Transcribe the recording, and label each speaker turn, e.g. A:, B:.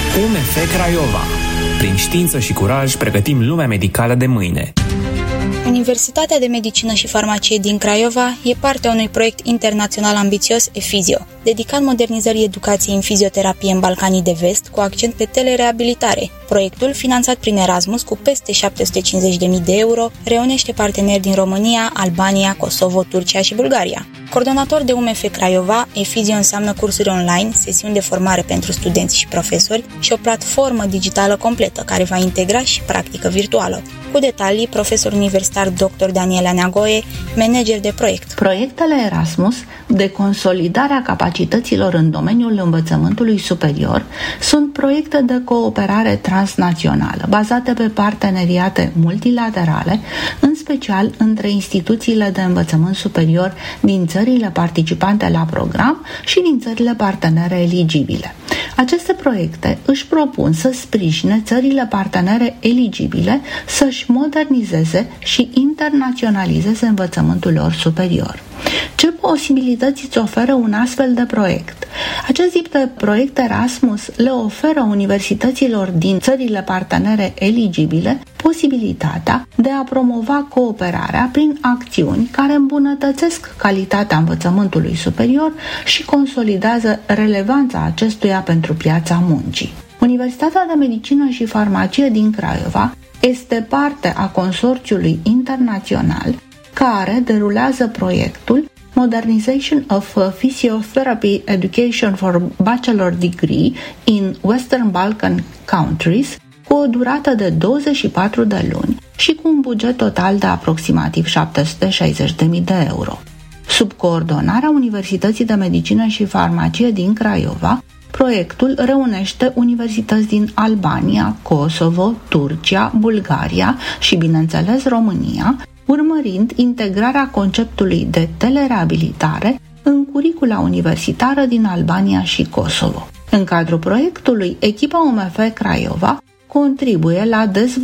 A: UMF Craiova. Prin știință și curaj pregătim lumea medicală de mâine.
B: Universitatea de Medicină și Farmacie din Craiova e partea unui proiect internațional ambițios EFIZIO, dedicat modernizării educației în fizioterapie în Balcanii de Vest, cu accent pe telereabilitare. Proiectul, finanțat prin Erasmus cu peste 750.000 de euro, reunește parteneri din România, Albania, Kosovo, Turcia și Bulgaria. Coordonator de UMF Craiova, EFIZIO înseamnă cursuri online, sesiuni de formare pentru studenți și profesori și o platformă digitală completă, care va integra și practică virtuală. Cu detalii, profesor universitar dr. Daniela Neagoe, manager de proiect.
C: Proiectele Erasmus de consolidare a capacităților în domeniul învățământului superior sunt proiecte de cooperare transnațională, bazate pe parteneriate multilaterale, în special între instituțiile de învățământ superior din țările participante la program și din țările partenere eligibile. Aceste proiecte își propun să sprijine țările partenere eligibile să-și modernizeze și internaționalizeze învățământul lor superior. Ce posibilități îți oferă un astfel de proiect? Acest tip de proiect Erasmus le oferă universităților din țările partenere eligibile posibilitatea de a promova cooperarea prin acțiuni care îmbunătățesc calitatea învățământului superior și consolidează relevanța acestuia pentru piața muncii. Universitatea de Medicină și Farmacie din Craiova este parte a consorțiului internațional care derulează proiectul Modernization of Physiotherapy Education for Bachelor Degree in Western Balkan Countries, cu o durată de 24 de luni și cu un buget total de aproximativ 760.000 de euro. Sub coordonarea Universității de Medicină și Farmacie din Craiova, proiectul reunește universități din Albania, Kosovo, Turcia, Bulgaria și, bineînțeles, România, urmărind integrarea conceptului de telereabilitare în curicula universitară din Albania și Kosovo. În cadrul proiectului, echipa UMF Craiova contribuie la dezvoltarea